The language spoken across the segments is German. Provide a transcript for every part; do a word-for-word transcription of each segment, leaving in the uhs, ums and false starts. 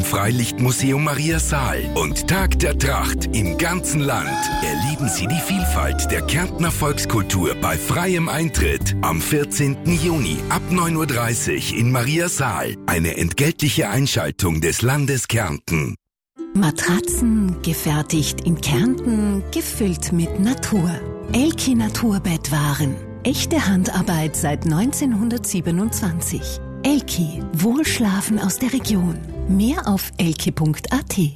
Freilichtmuseum Maria Saal und Tag der Tracht im ganzen Land. Erleben Sie die Vielfalt der Kärntner Volkskultur bei freiem Eintritt am vierzehnten Juni ab neun Uhr dreißig in Maria Saal. Eine entgeltliche Einschaltung des Landes Kärnten. Matratzen gefertigt in Kärnten, gefüllt mit Natur. Elki Naturbettwaren. Echte Handarbeit seit neunzehnhundertsiebenundzwanzig. Elki, Wohlschlafen aus der Region. Mehr auf elki punkt a t.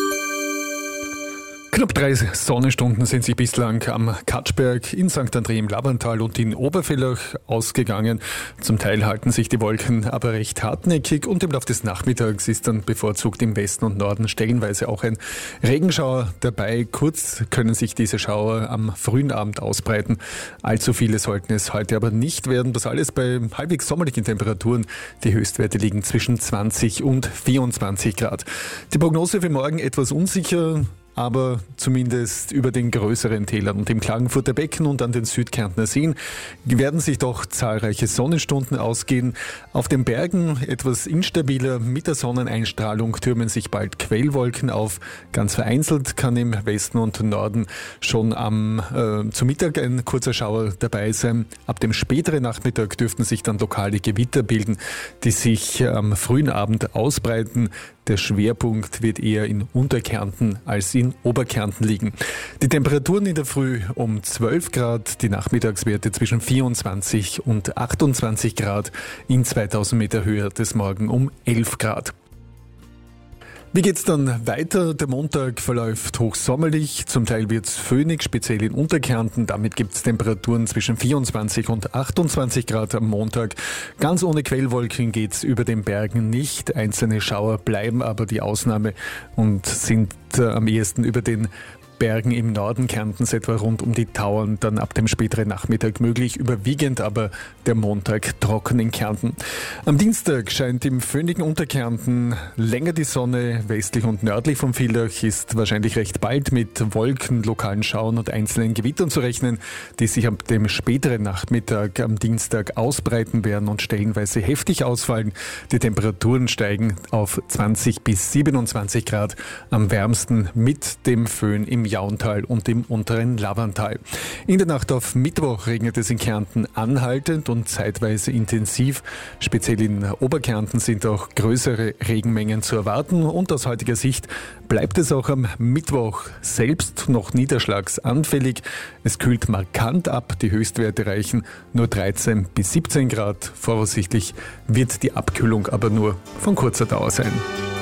Knapp drei Sonnenstunden sind sich bislang am Katschberg, in Sankt André im Labantal und in Obervillach ausgegangen. Zum Teil halten sich die Wolken aber recht hartnäckig und im Laufe des Nachmittags ist dann bevorzugt im Westen und Norden stellenweise auch ein Regenschauer dabei. Kurz können sich diese Schauer am frühen Abend ausbreiten. Allzu viele sollten es heute aber nicht werden. Das alles bei halbwegs sommerlichen Temperaturen. Die Höchstwerte liegen zwischen zwanzig und vierundzwanzig Grad. Die Prognose für morgen etwas unsicher, aber zumindest über den größeren Tälern und im Klagenfurter Becken und an den Südkärntner Seen werden sich doch zahlreiche Sonnenstunden ausgehen. Auf den Bergen etwas instabiler, mit der Sonneneinstrahlung türmen sich bald Quellwolken auf. Ganz vereinzelt kann im Westen und Norden schon am äh, zu Mittag ein kurzer Schauer dabei sein. Ab dem späteren Nachmittag dürften sich dann lokale Gewitter bilden, die sich am frühen Abend ausbreiten. Der Schwerpunkt wird eher in Unterkärnten als in Oberkärnten liegen. Die Temperaturen in der Früh um zwölf Grad, die Nachmittagswerte zwischen vierundzwanzig und achtundzwanzig Grad, in zweitausend Meter Höhe hat es morgen um elf Grad. Wie geht's dann weiter? Der Montag verläuft hochsommerlich, zum Teil wird's föhnig, speziell in Unterkärnten. Damit gibt's Temperaturen zwischen vierundzwanzig und achtundzwanzig Grad am Montag. Ganz ohne Quellwolken geht's über den Bergen nicht. Einzelne Schauer bleiben aber die Ausnahme und sind äh, am ehesten über den Bergen im Norden Kärntens, etwa rund um die Tauern, dann ab dem späteren Nachmittag möglich, überwiegend aber der Montag trocken in Kärnten. Am Dienstag scheint im föhnigen Unterkärnten länger die Sonne. Westlich und nördlich von Villach ist wahrscheinlich recht bald mit Wolken, lokalen Schauern und einzelnen Gewittern zu rechnen, die sich ab dem späteren Nachmittag am Dienstag ausbreiten werden und stellenweise heftig ausfallen. Die Temperaturen steigen auf zwanzig bis siebenundzwanzig Grad, am wärmsten mit dem Föhn im Jauntal und im unteren Lavantal. In der Nacht auf Mittwoch regnet es in Kärnten anhaltend und zeitweise intensiv. Speziell in Oberkärnten sind auch größere Regenmengen zu erwarten und aus heutiger Sicht bleibt es auch am Mittwoch selbst noch niederschlagsanfällig. Es kühlt markant ab, die Höchstwerte reichen nur dreizehn bis siebzehn Grad. Voraussichtlich wird die Abkühlung aber nur von kurzer Dauer sein.